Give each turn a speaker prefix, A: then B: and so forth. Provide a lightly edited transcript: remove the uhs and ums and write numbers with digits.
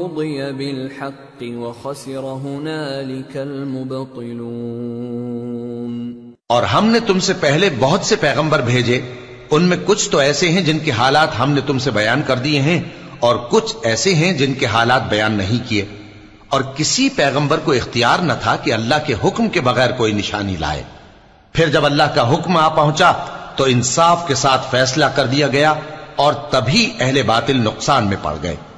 A: क़ुज़िय बिल-हक़्क़ि व ख़सिर हुनालिकल मुब्तिलून।
B: और हमने तुमसे पहले बहुत से पैगंबर भेजे, उनमें कुछ तो ऐसे हैं जिनके हालात हमने तुमसे बयान कर दिए हैं और कुछ ऐसे हैं जिनके हालात बयान नहीं किए। और किसी पैगंबर को इख्तियार न था कि अल्लाह के हुक्म के बगैर कोई निशानी लाए। फिर जब अल्लाह का हुक्म आ पहुंचा तो इंसाफ के साथ फैसला कर दिया गया और तभी अहले बातिल नुकसान में पड़ गए।